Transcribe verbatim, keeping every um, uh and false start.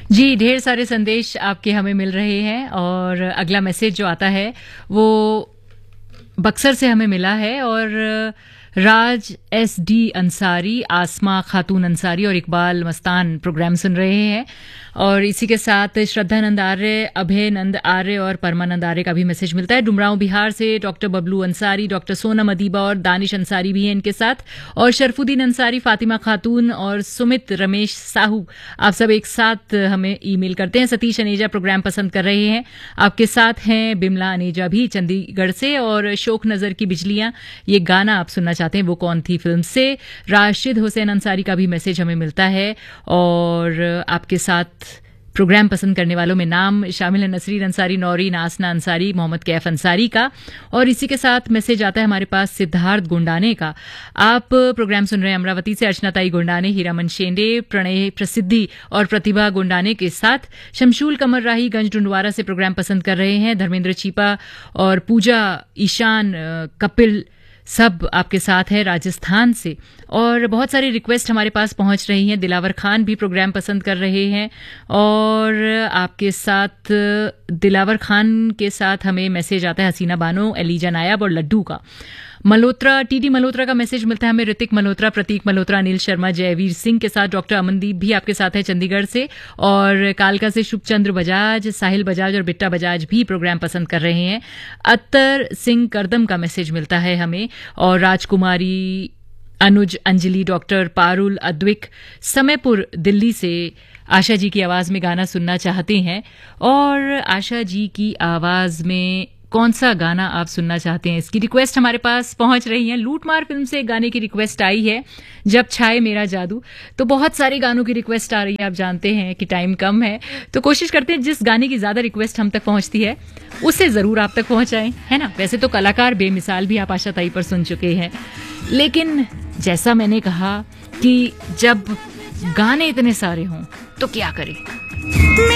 जी, ढेर सारे संदेश आपके हमें मिल रहे हैं और अगला मैसेज जो आता है वो बक्सर से हमें मिला है और राज एस डी अंसारी, आसमा खातून अंसारी और इकबाल मस्तान प्रोग्राम सुन रहे हैं और इसी के साथ श्रद्धानंद आर्य, अभय नंद आर्य और परमानंद आर्य का भी मैसेज मिलता है। डुमरांव बिहार से डॉक्टर बबलू अंसारी, डॉक्टर सोनम अदीबा और दानिश अंसारी भी हैं इनके साथ, और शरफुद्दीन अंसारी, फातिमा खातून और सुमित रमेश साहू, आप सब एक साथ हमें ईमेल करते हैं। सतीश अनेजा प्रोग्राम पसंद कर रहे हैं, आपके साथ हैं बिमला अनेजा भी चंडीगढ़ से, और शोक नजर की बिजलियां, ये गाना आप सुनना चाहते हैं वो कौन थी फिल्म से। राशिद हुसैन अंसारी का भी मैसेज हमें मिलता है और आपके साथ प्रोग्राम पसंद करने वालों में नाम शामिल है नसरीन अंसारी, नौरीन आसना अंसारी, मोहम्मद कैफ अंसारी का, और इसी के साथ मैसेज आता है हमारे पास सिद्धार्थ गुंडाने का। आप प्रोग्राम सुन रहे हैं अमरावती से, अर्चनाताई गुंडाने, हीरामन शेंडे, प्रणय प्रसिद्धि और प्रतिभा गुंडाने के साथ शमशूल कमर राही गंज डुंडवारा से प्रोग्राम पसंद कर रहे हैं। धर्मेंद्र चीपा और पूजा ईशान, कपिल सब आपके साथ है राजस्थान से, और बहुत सारी रिक्वेस्ट हमारे पास पहुंच रही हैं। दिलावर खान भी प्रोग्राम पसंद कर रहे हैं और आपके साथ दिलावर खान के साथ हमें मैसेज आता है हसीना बानो, एलिजा नायाब और लड्डू का। मल्होत्रा, टीडी मल्होत्रा का मैसेज मिलता है हमें, ऋतिक मल्होत्रा, प्रतीक मल्होत्रा, अनिल शर्मा, जयवीर सिंह के साथ डॉक्टर अमनदीप भी आपके साथ है चंडीगढ़ से, और कालका से शुभचंद्र बजाज, साहिल बजाज और बिट्टा बजाज भी प्रोग्राम पसंद कर रहे हैं। अत्तर सिंह करदम का मैसेज मिलता है हमें, और राजकुमारी, अनुज, अंजलि, डॉक्टर पारुल, अद्विक समयपुर दिल्ली से आशा जी की आवाज में गाना सुनना चाहते हैं, और आशा जी की आवाज में कौन सा गाना आप सुनना चाहते हैं इसकी रिक्वेस्ट हमारे पास पहुंच रही है। लूटमार फिल्म से एक गाने की रिक्वेस्ट आई है, जब छाए मेरा जादू। तो बहुत सारे गानों की रिक्वेस्ट आ रही है, आप जानते हैं कि टाइम कम है, तो कोशिश करते हैं जिस गाने की ज्यादा रिक्वेस्ट हम तक पहुंचती है उसे जरूर आप तक पहुंचाएं, है ना। वैसे तो कलाकार बेमिसाल भी आप आशा ताई पर सुन चुके हैं, लेकिन जैसा मैंने कहा कि जब गाने इतने सारे हों तो क्या करें।